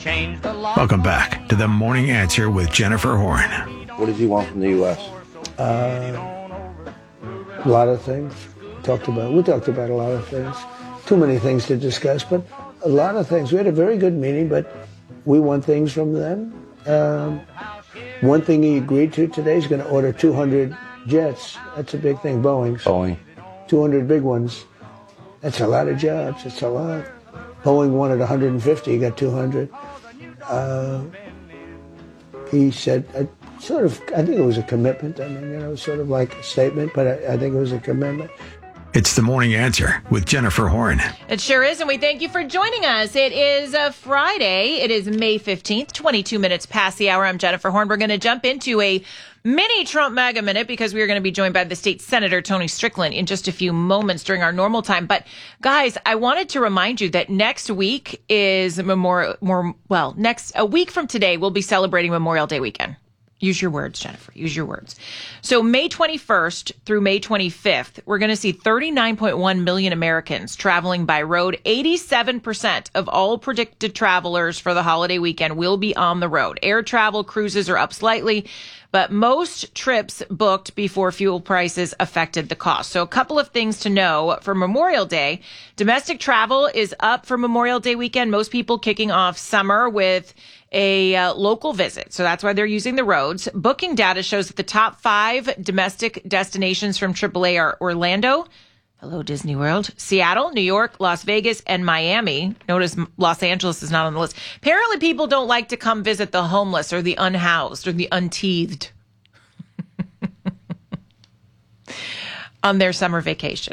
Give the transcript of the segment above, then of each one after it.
Welcome back to The Morning Answer with Jennifer Horn. What does he want from the U.S.? A lot of things. We talked about a lot of things. Too many things to discuss, but a lot of things. We had a very good meeting, but we want things from them. One thing he agreed to today, he's going to order 200 jets. That's a big thing, Boeing. 200 big ones. That's a lot of jobs. It's a lot. Boeing wanted 150. He got 200. He said, I think it was a commitment. I mean, sort of like a statement, but I think it was a commitment. It's The Morning Answer with Jennifer Horn. It sure is, and we thank you for joining us. It is a Friday. It is May 15th, 22 minutes past the hour. I'm Jennifer Horn. We're going to jump into a mini Trump MAGA minute because we are going to be joined by the state senator, Tony Strickland, in just a few moments during our normal time. But guys, I wanted to remind you that next week is a week from today, we'll be celebrating Memorial Day weekend. Use your words, Jennifer. Use your words. So May 21st through May 25th, we're going to see 39.1 million Americans traveling by road. 87% of all predicted travelers for the holiday weekend will be on the road. Air travel, cruises are up slightly, but most trips booked before fuel prices affected the cost. So a couple of things to know for Memorial Day. Domestic travel is up for Memorial Day weekend. Most people kicking off summer with a local visit. So that's why they're using the roads. Booking data shows that the top 5 domestic destinations from AAA are Orlando, hello Disney World, Seattle, New York, Las Vegas, and Miami. Notice Los Angeles is not on the list. Apparently people don't like to come visit the homeless or the unhoused or the unteethed on their summer vacation.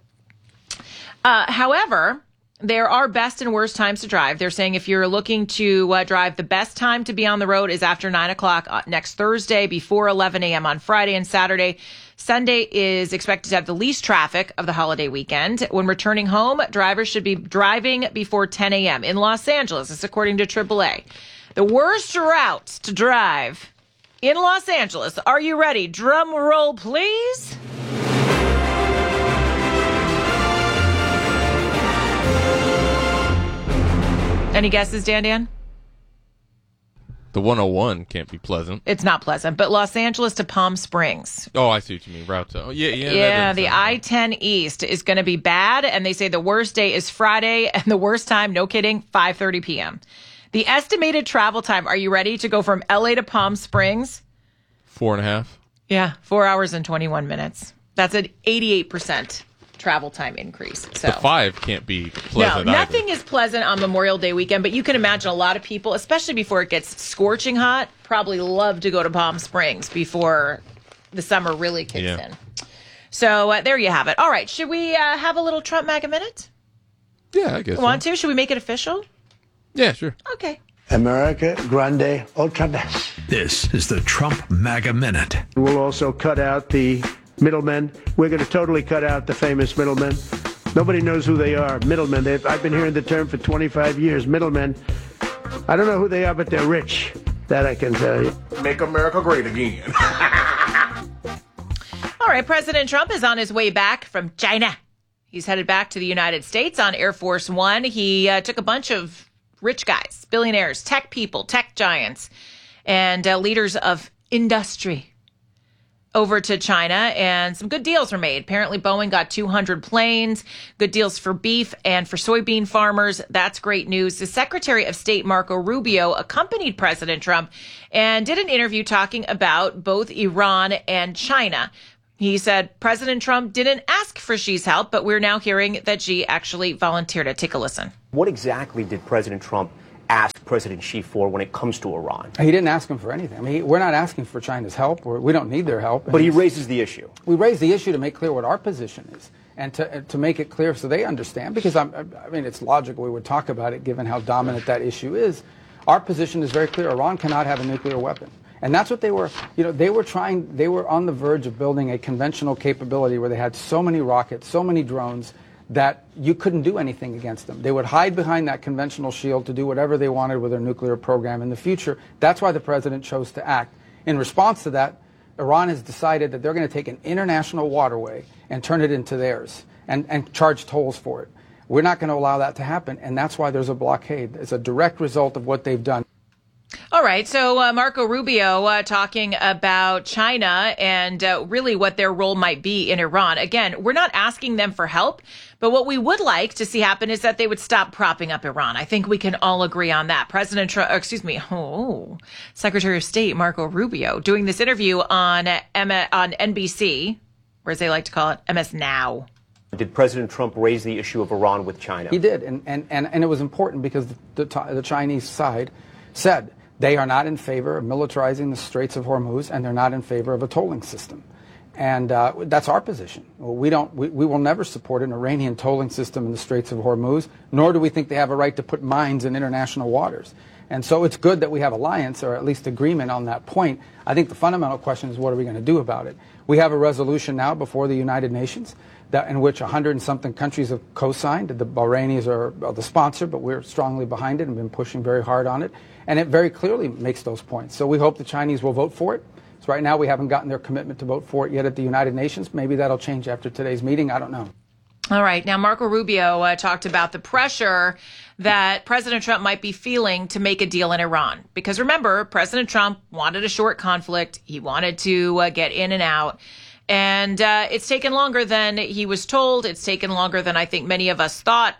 However, there are best and worst times to drive. They're saying if you're looking to drive, the best time to be on the road is after 9 o'clock next Thursday, before 11 a.m. on Friday and Saturday. Sunday is expected to have the least traffic of the holiday weekend. When returning home, drivers should be driving before 10 a.m. In Los Angeles, this is according to AAA. The worst routes to drive in Los Angeles. Are you ready? Drum roll, please. Any guesses, Dan? The 101 can't be pleasant. It's not pleasant, but Los Angeles to Palm Springs. Oh, I see what you mean. Route to. Oh, yeah. Yeah, the I-10 East is going to be bad, and they say the worst day is Friday, and the worst time, no kidding, 5:30 p.m. The estimated travel time, are you ready to go from L.A. to Palm Springs? 4.5. Yeah, 4 hours and 21 minutes. That's an 88% travel time increase. So the 5 can't be pleasant. No, nothing either. is pleasant on Memorial Day weekend, but you can imagine a lot of people, especially before it gets scorching hot, probably love to go to Palm Springs before the summer really kicks in. So there you have it. All right, should we have a little Trump MAGA minute? Yeah, I guess. Want to? Should we make it official? Yeah, sure. Okay. America Grande Ultra Best. This is the Trump MAGA Minute. We'll also cut out the middlemen. We're going to totally cut out the famous middlemen. Nobody knows who they are. Middlemen. I've been hearing the term for 25 years. Middlemen. I don't know who they are, but they're rich. That I can tell you. Make America great again. All right, President Trump is on his way back from China. He's headed back to the United States on Air Force One. He took a bunch of rich guys, billionaires, tech people, tech giants, and leaders of industry over to China, and some good deals were made. Apparently, Boeing got 200 planes, good deals for beef and for soybean farmers. That's great news. The Secretary of State, Marco Rubio, accompanied President Trump and did an interview talking about both Iran and China. He said President Trump didn't ask for Xi's help, but we're now hearing that Xi actually volunteered it. Take a listen. What exactly did President Trump ask President Xi for when it comes to Iran? He didn't ask him for anything. I mean, we're not asking for China's help. We don't need their help. But he raises the issue. We raise the issue to make clear what our position is and to make it clear so they understand. Because, I mean, it's logical we would talk about it given how dominant that issue is. Our position is very clear. Iran cannot have a nuclear weapon. And that's what they were, they were on the verge of building a conventional capability where they had so many rockets, so many drones, that you couldn't do anything against them. They would hide behind that conventional shield to do whatever they wanted with their nuclear program in the future. That's why the president chose to act. In response to that, Iran has decided that they're going to take an international waterway and turn it into theirs and charge tolls for it. We're not going to allow that to happen, and that's why there's a blockade. It's a direct result of what they've done. All right. So Marco Rubio talking about China and really what their role might be in Iran. Again, we're not asking them for help, but what we would like to see happen is that they would stop propping up Iran. I think we can all agree on that. Secretary of State Marco Rubio doing this interview on NBC, or as they like to call it, MS Now. Did President Trump raise the issue of Iran with China? He did, and it was important because the Chinese side said they are not in favor of militarizing the Straits of Hormuz, and they're not in favor of a tolling system. And that's our position. We will never support an Iranian tolling system in the Straits of Hormuz, nor do we think they have a right to put mines in international waters. And so it's good that we have alliance, or at least agreement on that point. I think the fundamental question is, what are we going to do about it? We have a resolution now before the United Nations in which 100 and something countries have co-signed. The Bahrainis are the sponsor, but we're strongly behind it and been pushing very hard on it. And it very clearly makes those points. So we hope the Chinese will vote for it. So right now we haven't gotten their commitment to vote for it yet at the United Nations. Maybe that'll change after today's meeting. I don't know. All right. Now, Marco Rubio talked about the pressure that President Trump might be feeling to make a deal in Iran. Because remember, President Trump wanted a short conflict. He wanted to get in and out. And it's taken longer than he was told. It's taken longer than I think many of us thought.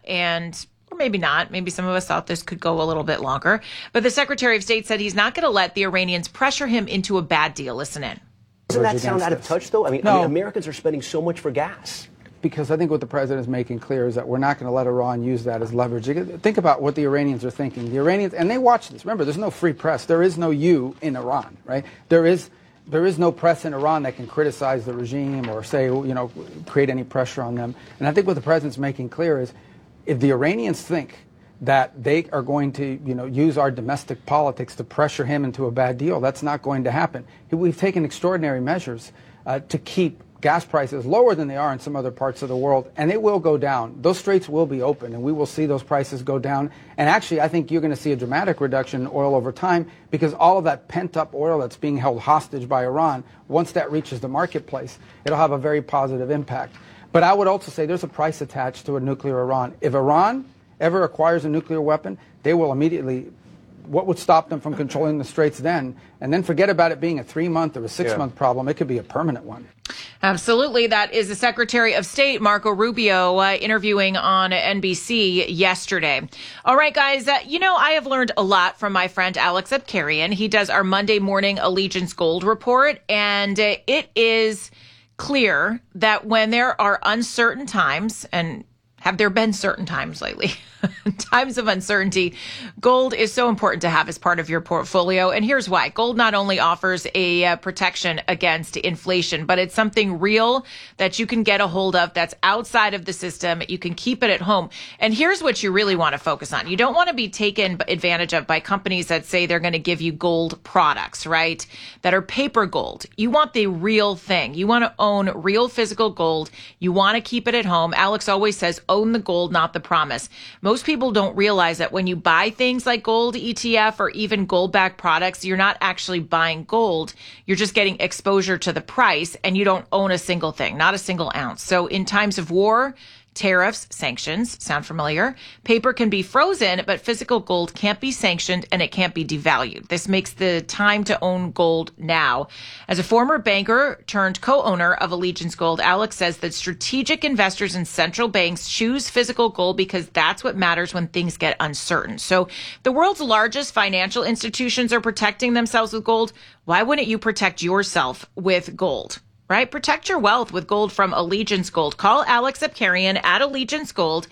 Or maybe not. Maybe some of us thought this could go a little bit longer. But the Secretary of State said he's not going to let the Iranians pressure him into a bad deal. Listen in. Doesn't that sound out of touch, though? I mean, Americans are spending so much for gas. Because I think what the president is making clear is that we're not going to let Iran use that as leverage. Think about what the Iranians are thinking. The Iranians, and they watch this. Remember, there's no free press. There is no you in Iran, right? There is no press in Iran that can criticize the regime or say, create any pressure on them. And I think what the president's making clear is, if the Iranians think that they are going to, use our domestic politics to pressure him into a bad deal, that's not going to happen. We've taken extraordinary measures to keep gas prices lower than they are in some other parts of the world, and it will go down. Those straits will be open, and we will see those prices go down. And actually, I think you're going to see a dramatic reduction in oil over time, because all of that pent-up oil that's being held hostage by Iran, once that reaches the marketplace, it'll have a very positive impact. But I would also say there's a price attached to a nuclear Iran. If Iran ever acquires a nuclear weapon, they will immediately... What would stop them from controlling the straits then? And then forget about it being a 3-month or a 6-month problem. It could be a permanent one. Absolutely. That is the Secretary of State, Marco Rubio, interviewing on NBC yesterday. All right, guys. I have learned a lot from my friend Alex Abkarian. He does our Monday morning Allegiance Gold report. And it is clear that when there are uncertain times, and have there been certain times lately, times of uncertainty, gold is so important to have as part of your portfolio. And here's why. Gold not only offers a protection against inflation, but it's something real that you can get a hold of that's outside of the system. You can keep it at home. And here's what you really want to focus on. You don't want to be taken advantage of by companies that say they're going to give you gold products, right? That are paper gold. You want the real thing. You want to own real physical gold. You want to keep it at home. Alex always says, own the gold, not the promise. Most people don't realize that when you buy things like gold ETF or even gold-backed products, you're not actually buying gold. You're just getting exposure to the price, and you don't own a single thing, not a single ounce. So in times of war, tariffs, sanctions, sound familiar? Paper can be frozen, but physical gold can't be sanctioned and it can't be devalued. This makes the time to own gold now. As a former banker turned co-owner of Allegiance Gold, Alex says that strategic investors and central banks choose physical gold because that's what matters when things get uncertain. So the world's largest financial institutions are protecting themselves with gold. Why wouldn't you protect yourself with gold? Right? Protect your wealth with gold from Allegiance Gold. Call Alex Abkarian at Allegiance Gold,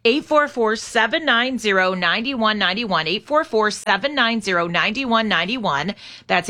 844-790-9191, 844-790-9191. That's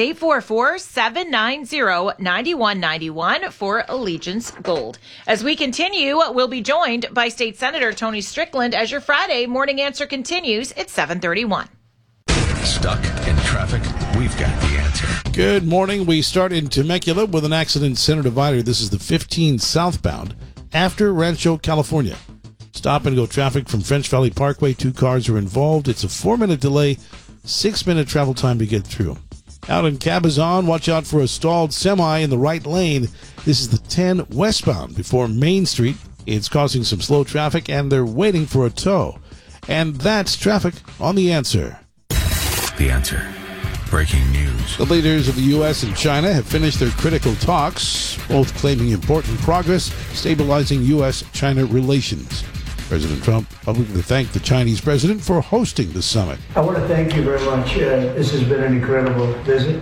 844-790-9191 for Allegiance Gold. As we continue, we'll be joined by State Senator Tony Strickland as your Friday morning answer continues at 7:31. Stuck in traffic? We've got the answer. Good morning. We start in Temecula with an accident center divider. This is the 15 southbound after Rancho, California. Stop and go traffic from French Valley Parkway. 2 cars are involved. It's a 4-minute delay, 6-minute travel time to get through. Out in Cabazon, watch out for a stalled semi in the right lane. This is the 10 westbound before Main Street. It's causing some slow traffic, and they're waiting for a tow. And that's traffic on The Answer. The Answer. Breaking news. The leaders of the U.S. and China have finished their critical talks, both claiming important progress stabilizing U.S.-China relations. President Trump publicly thanked the Chinese president for hosting the summit. I want to thank you very much. This has been an incredible visit.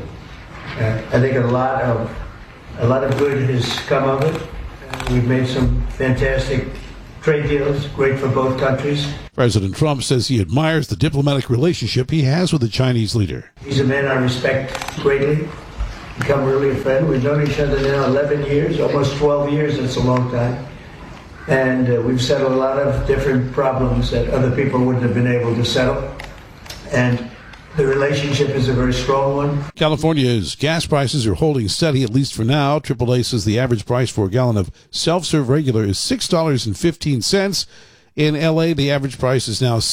I think a lot of good has come of it. We've made some fantastic trade deals, great for both countries. President Trump says he admires the diplomatic relationship he has with the Chinese leader. He's a man I respect greatly, become really a friend. We've known each other now 11 years, almost 12 years. That's a long time. And we've settled a lot of different problems that other people wouldn't have been able to settle. And the relationship is a very strong one. California's gas prices are holding steady, at least for now. AAA says the average price for a gallon of self-serve regular is $6.15. In L.A., the average price is now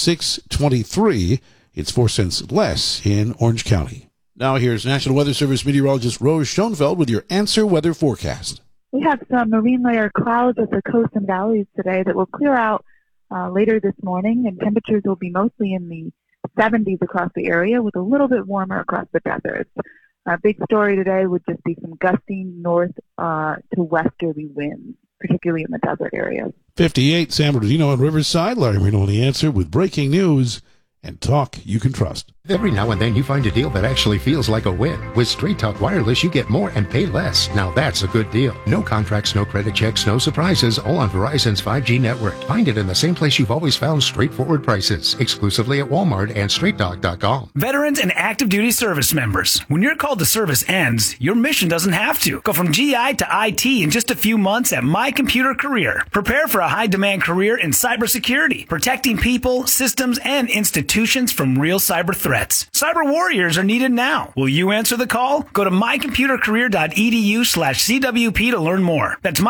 $6.23. It's 4 cents less in Orange County. Now here's National Weather Service meteorologist Rose Schoenfeld with your Answer Weather forecast. We have some marine layer clouds at the coast and valleys today that will clear out later this morning, and temperatures will be mostly in the 70s across the area with a little bit warmer across the deserts. Our big story today would just be some gusting north to westerly winds, particularly in the desert areas. 58, San Bernardino and Riverside. Larry Marino on The Answer with breaking news and talk you can trust. Every now and then you find a deal that actually feels like a win. With Straight Talk Wireless, you get more and pay less. Now that's a good deal. No contracts, no credit checks, no surprises, all on Verizon's 5G network. Find it in the same place you've always found straightforward prices, exclusively at Walmart and StraightTalk.com. Veterans and active duty service members, when your call to service ends, your mission doesn't have to. Go from GI to IT in just a few months at My Computer Career. Prepare for a high-demand career in cybersecurity, protecting people, systems, and institutions from real cyber threats. Cyber warriors are needed now. Will you answer the call? Go to mycomputercareer.edu/CWP to learn more. That's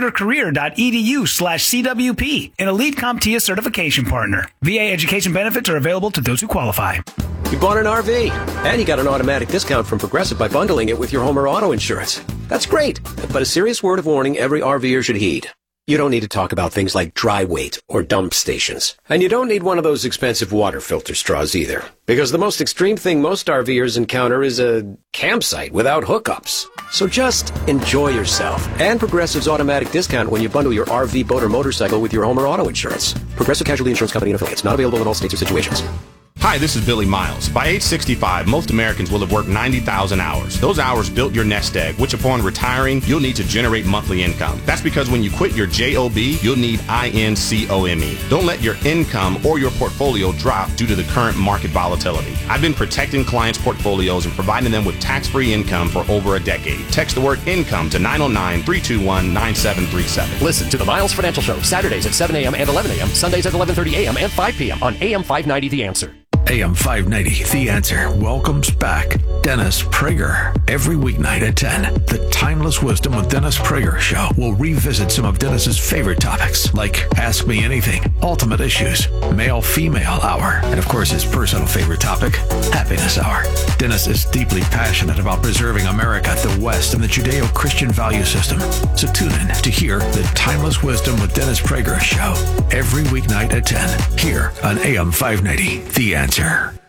mycomputercareer.edu/CWP, an elite CompTIA certification partner. VA education benefits are available to those who qualify. You bought an RV, and you got an automatic discount from Progressive by bundling it with your home or auto insurance. That's great, but a serious word of warning every RVer should heed. You don't need to talk about things like dry weight or dump stations. And you don't need one of those expensive water filter straws either. Because the most extreme thing most RVers encounter is a campsite without hookups. So just enjoy yourself. And Progressive's automatic discount when you bundle your RV, boat, or motorcycle with your home or auto insurance. Progressive Casualty Insurance Company and affiliates. Not available in all states or situations. Hi, this is Billy Miles. By age 65, most Americans will have worked 90,000 hours. Those hours built your nest egg, which upon retiring, you'll need to generate monthly income. That's because when you quit your JOB, you'll need INCOME. Don't let your income or your portfolio drop due to the current market volatility. I've been protecting clients' portfolios and providing them with tax-free income for over a decade. Text the word income to 909-321-9737. Listen to the Miles Financial Show, Saturdays at 7 a.m. and 11 a.m., Sundays at 11:30 a.m. and 5 p.m. on AM 590 The Answer. AM 590, The Answer welcomes back Dennis Prager. Every weeknight at 10, the Timeless Wisdom with Dennis Prager show will revisit some of Dennis's favorite topics, like Ask Me Anything, Ultimate Issues, Male-Female Hour, and of course his personal favorite topic, Happiness Hour. Dennis is deeply passionate about preserving America, the West, and the Judeo-Christian value system. So tune in to hear the Timeless Wisdom with Dennis Prager show every weeknight at 10, here on AM 590, The Answer.